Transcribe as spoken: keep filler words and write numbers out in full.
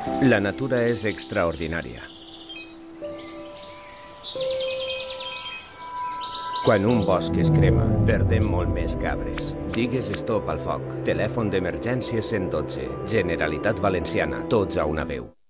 La natura és extraordinària. Quan un bosc es crema, perdem molt més que arbres. Digues stop al foc. Telèfon d'emergència cent dotze. Generalitat Valenciana. Tots a una veu.